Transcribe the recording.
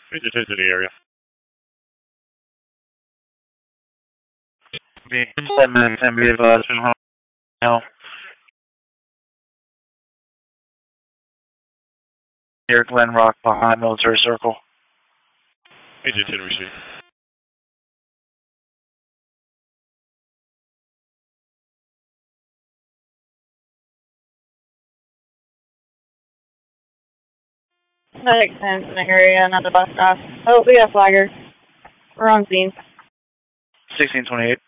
Agent 10 to the area. Be 10 minutes and be advised from home now. Near Glen Rock behind Military Circle. Agent 10 receive. Medic 10's in the area, not the bus stop. Oh, we got a flagger. We're on scene. 1628.